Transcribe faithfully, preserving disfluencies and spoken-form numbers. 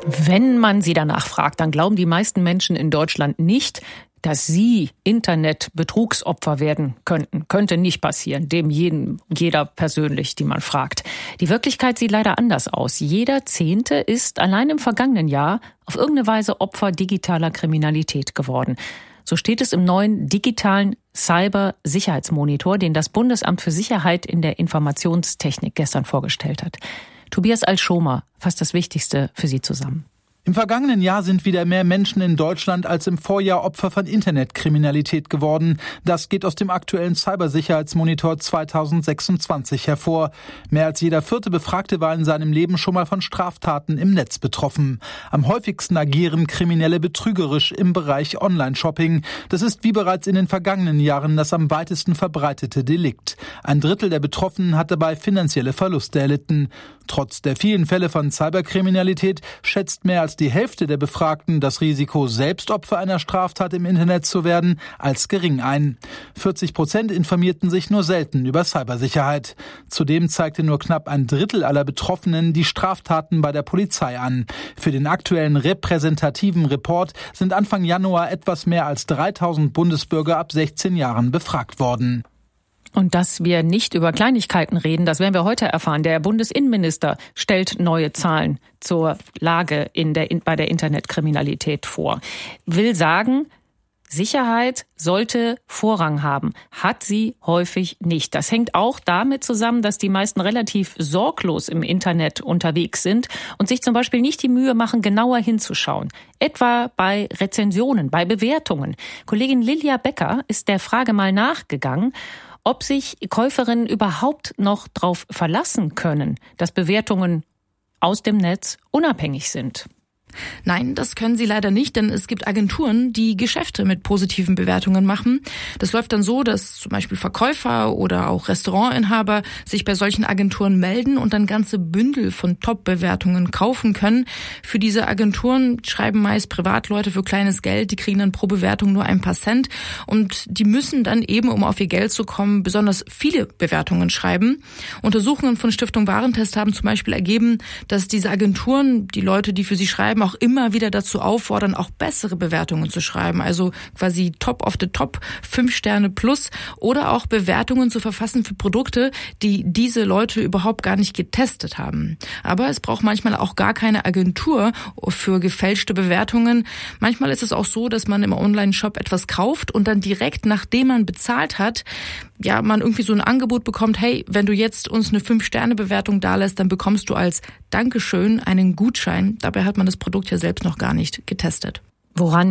Wenn man sie danach fragt, dann glauben die meisten Menschen in Deutschland nicht, dass sie Internetbetrugsopfer werden könnten. Könnte nicht passieren, dem jeden, jeder persönlich, die man fragt. Die Wirklichkeit sieht leider anders aus. Jeder Zehnte ist allein im vergangenen Jahr auf irgendeine Weise Opfer digitaler Kriminalität geworden. So steht es im neuen digitalen Cyber-Sicherheitsmonitor, den das Bundesamt für Sicherheit in der Informationstechnik gestern vorgestellt hat. Tobias Alschomer fasst das Wichtigste für Sie zusammen. Im vergangenen Jahr sind wieder mehr Menschen in Deutschland als im Vorjahr Opfer von Internetkriminalität geworden. Das geht aus dem aktuellen Cybersicherheitsmonitor zweitausendsechsundzwanzig hervor. Mehr als jeder vierte Befragte war in seinem Leben schon mal von Straftaten im Netz betroffen. Am häufigsten agieren Kriminelle betrügerisch im Bereich Online-Shopping. Das ist wie bereits in den vergangenen Jahren das am weitesten verbreitete Delikt. Ein Drittel der Betroffenen hat dabei finanzielle Verluste erlitten. Trotz der vielen Fälle von Cyberkriminalität schätzt mehr als die Hälfte der Befragten das Risiko, selbst Opfer einer Straftat im Internet zu werden, als gering ein. vierzig Prozent informierten sich nur selten über Cybersicherheit. Zudem zeigte nur knapp ein Drittel aller Betroffenen die Straftaten bei der Polizei an. Für den aktuellen repräsentativen Report sind Anfang Januar etwas mehr als dreitausend Bundesbürger ab sechzehn Jahren befragt worden. Und dass wir nicht über Kleinigkeiten reden, das werden wir heute erfahren. Der Bundesinnenminister stellt neue Zahlen zur Lage in der, in, bei der Internetkriminalität vor. Will sagen, Sicherheit sollte Vorrang haben. Hat sie häufig nicht. Das hängt auch damit zusammen, dass die meisten relativ sorglos im Internet unterwegs sind und sich zum Beispiel nicht die Mühe machen, genauer hinzuschauen. Etwa bei Rezensionen, bei Bewertungen. Kollegin Lilia Becker ist der Frage mal nachgegangen, ob sich Käuferinnen überhaupt noch darauf verlassen können, dass Bewertungen aus dem Netz unabhängig sind. Nein, das können sie leider nicht, denn es gibt Agenturen, die Geschäfte mit positiven Bewertungen machen. Das läuft dann so, dass zum Beispiel Verkäufer oder auch Restaurantinhaber sich bei solchen Agenturen melden und dann ganze Bündel von Top-Bewertungen kaufen können. Für diese Agenturen schreiben meist Privatleute für kleines Geld, die kriegen dann pro Bewertung nur ein paar Cent und die müssen dann eben, um auf ihr Geld zu kommen, besonders viele Bewertungen schreiben. Untersuchungen von Stiftung Warentest haben zum Beispiel ergeben, dass diese Agenturen, die Leute, die für sie schreiben, auch immer wieder dazu auffordern, auch bessere Bewertungen zu schreiben, also quasi Top of the Top, fünf Sterne plus oder auch Bewertungen zu verfassen für Produkte, die diese Leute überhaupt gar nicht getestet haben. Aber es braucht manchmal auch gar keine Agentur für gefälschte Bewertungen. Manchmal ist es auch so, dass man im Online-Shop etwas kauft und dann direkt, nachdem man bezahlt hat, ja, man irgendwie so ein Angebot bekommt, hey, wenn du jetzt uns eine fünf Sterne Bewertung dalässt, dann bekommst du als Dankeschön einen Gutschein. Dabei hat man das Produkt ja selbst noch gar nicht getestet. Woran